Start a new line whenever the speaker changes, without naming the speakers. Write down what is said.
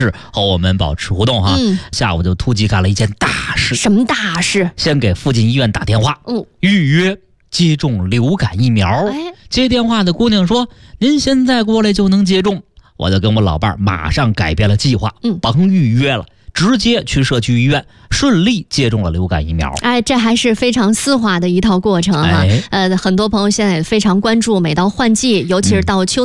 和我们保持互动哈。下午就突击干了一件大事。
什么大事？
先给附近医院打电话，预约接种流感疫苗。接电话的姑娘说：“您现在过来就能接种。”我就跟我老伴马上改变了计划，甭预约了，直接去社区医院，顺利接种了流感疫苗。
这还是非常丝滑的一套过程啊。很多朋友现在也非常关注，每到换季，尤其是到秋